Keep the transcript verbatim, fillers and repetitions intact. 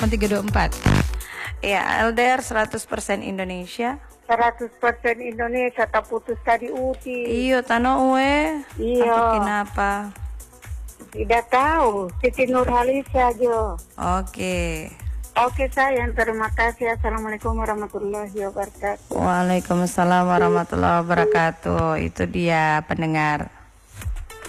tiga dua empat. Ya, L D R seratus persen Indonesia. seratus persen Indonesia tak putus tadi uti. Iyo, tano uwe. Iya. Atau kenapa? Tidak tahu. Siti Nurhalisa aja. Oke. Oke sayang, terima kasih. Assalamualaikum warahmatullahi wabarakatuh. Waalaikumsalam warahmatullahi wabarakatuh. Itu dia pendengar.